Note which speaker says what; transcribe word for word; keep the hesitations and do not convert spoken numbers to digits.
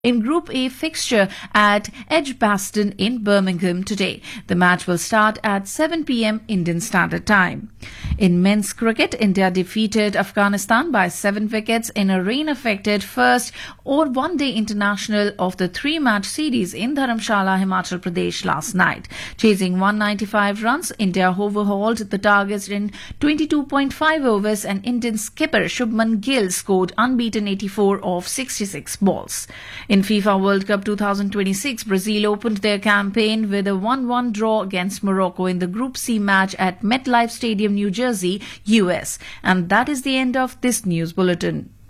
Speaker 1: in Group A fixture at Edgbaston in Birmingham today. The match will start at seven p m Indian Standard Time. In men's cricket, India defeated Afghanistan by seven wickets in a rain-affected first or one-day international of the three-match series in Dharamshala, Himachal Pradesh last night. Chasing one hundred ninety-five runs, India overhauled the targets in twenty-two point five overs and Indian skipper Shubman Gill scored unbeaten eighty-four off sixty-six balls. In FIFA World Cup twenty twenty-six, Brazil opened their campaign with a one one draw against Morocco in the Group C match at MetLife Stadium, New Jersey, U S. And that is the end of this news bulletin.